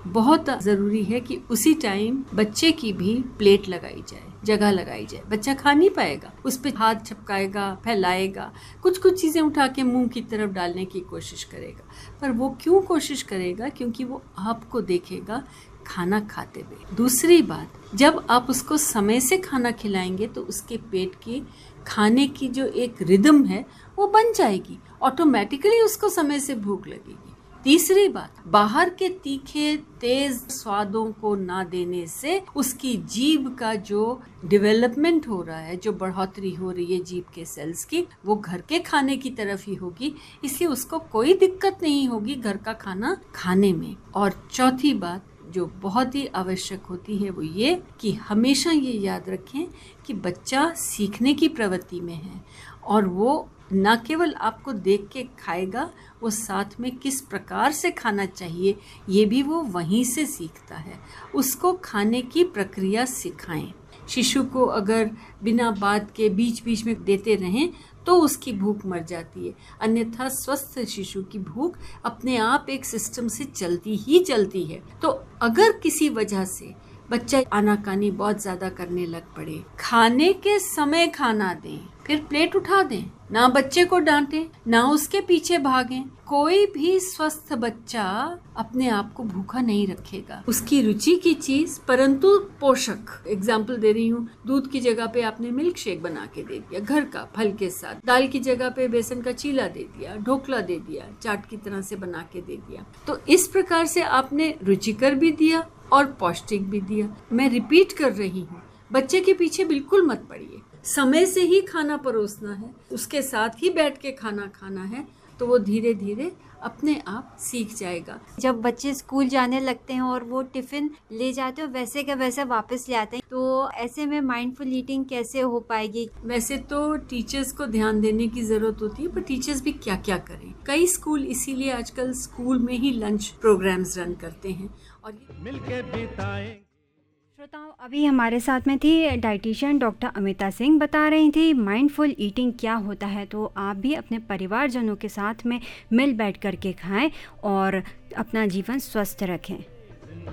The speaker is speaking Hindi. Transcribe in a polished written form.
बहुत ज़रूरी है कि उसी टाइम बच्चे की भी प्लेट लगाई जाए, जगह लगाई जाए। बच्चा खा नहीं पाएगा, उस पे हाथ छपकाएगा, फैलाएगा, कुछ चीज़ें उठा के मुंह की तरफ डालने की कोशिश करेगा। पर वो क्यों कोशिश करेगा? क्योंकि वो आपको देखेगा खाना खाते हुए। दूसरी बात, जब आप उसको समय से खाना खिलाएंगे तो उसके पेट की खाने की जो एक रिदम है वो बन जाएगी, ऑटोमेटिकली उसको समय से भूख लगेगी। तीसरी बात, बाहर के तीखे तेज स्वादों को ना देने से उसकी जीभ का जो डेवलपमेंट हो रहा है, जो बढ़ोतरी हो रही है जीभ के सेल्स की, वो घर के खाने की तरफ ही होगी, इसलिए उसको कोई दिक्कत नहीं होगी घर का खाना खाने में। और चौथी बात जो बहुत ही आवश्यक होती है वो ये कि हमेशा ये याद रखें कि बच्चा सीखने की प्रवृत्ति में है और वो न केवल आपको देख के खाएगा, वो साथ में किस प्रकार से खाना चाहिए ये भी वो वहीं से सीखता है। उसको खाने की प्रक्रिया सिखाएं। शिशु को अगर बिना बात के बीच बीच में देते रहें तो उसकी भूख मर जाती है, अन्यथा स्वस्थ शिशु की भूख अपने आप एक सिस्टम से चलती ही चलती है। तो अगर किसी वजह से बच्चा आनाकानी बहुत ज्यादा करने लग पड़े, खाने के समय खाना दें, फिर प्लेट उठा दें, ना बच्चे को डांटें, ना उसके पीछे भागें। कोई भी स्वस्थ बच्चा अपने आप को भूखा नहीं रखेगा। उसकी रुचि की चीज परंतु पोषक, एग्जाम्पल दे रही हूँ, दूध की जगह पे आपने मिल्क शेक बना के दे दिया घर का फल के साथ, दाल की जगह पे बेसन का चीला दे दिया, ढोकला दे दिया, चाट की तरह से बना के दे दिया। तो इस प्रकार से आपने रुचिकर भी दिया और पौष्टिक भी दिया। मैं रिपीट कर रही हूँ, बच्चे के पीछे बिल्कुल मत पड़िए, समय से ही खाना परोसना है, उसके साथ ही बैठ के खाना खाना है, तो वो धीरे धीरे अपने आप सीख जाएगा। जब बच्चे स्कूल जाने लगते हैं और वो टिफ़िन ले जाते हैं वैसे का वैसा वापस ले आते हैं, तो ऐसे में माइंडफुल ईटिंग कैसे हो पाएगी? वैसे तो टीचर्स को ध्यान देने की ज़रूरत होती है, पर टीचर्स भी क्या क्या करें। कई स्कूल इसीलिए आजकल स्कूल में ही लंच प्रोग्राम्स रन करते हैं और मिलके बिताएं। श्रोताओं, अभी हमारे साथ में थी डाइटिशियन डॉक्टर अमिता सिंह, बता रही थी माइंडफुल ईटिंग क्या होता है। तो आप भी अपने परिवारजनों के साथ में मिल बैठ करके खाएं और अपना जीवन स्वस्थ रखें।